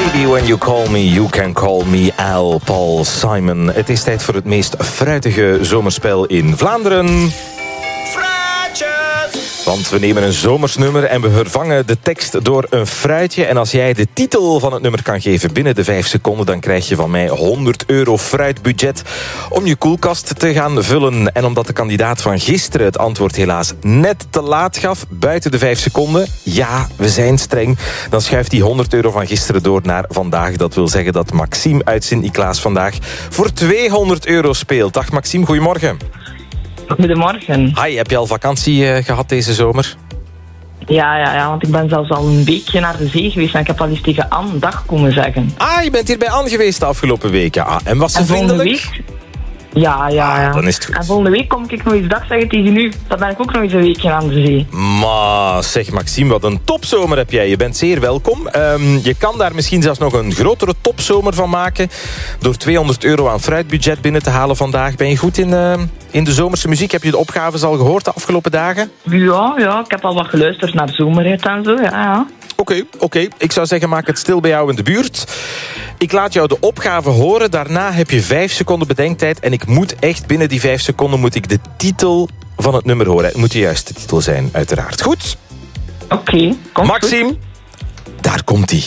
Baby, when you call me, you can call me Al, Paul Simon. Het is tijd voor het meest fruitige zomerspel in Vlaanderen. Want we nemen een zomersnummer en we vervangen de tekst door een fruitje. En als jij de titel van het nummer kan geven binnen de 5 seconden... dan krijg je van mij €100 fruitbudget om je koelkast te gaan vullen. En omdat de kandidaat van gisteren het antwoord helaas net te laat gaf... buiten de 5 seconden, ja, we zijn streng... dan schuift die €100 van gisteren door naar vandaag. Dat wil zeggen dat Maxime uit Sint-Niklaas vandaag voor €200 speelt. Dag Maxime, goedemorgen. Goedemorgen. Hi, heb je al vakantie gehad deze zomer? Ja, want ik ben zelfs al een weekje naar de zee geweest en ik heb al eens tegen Anne dag komen zeggen. Ah, je bent hier bij Anne geweest de afgelopen weken. Ah, en was ze vriendelijk? Week, ja. Dan is het goed. En volgende week kom ik nog eens dag zeggen tegen u. Dan ben ik ook nog eens een weekje aan de zee. Maar zeg Maxime, wat een topzomer heb jij. Je bent zeer welkom. Je kan daar misschien zelfs nog een grotere topzomer van maken... door €200 aan fruitbudget binnen te halen vandaag. Ben je goed in de zomerse muziek? Heb je de opgaves al gehoord de afgelopen dagen? Ja, ik heb al wat geluisterd naar zomerhit en zo, ja. Oké. Ik zou zeggen, maak het stil bij jou in de buurt. Ik laat jou de opgave horen. Daarna heb je 5 seconden bedenktijd. En ik moet echt binnen die 5 seconden moet ik de titel van het nummer horen. Het moet de juiste titel zijn, uiteraard. Goed? Oké, komt Maxime, goed. daar komt-ie.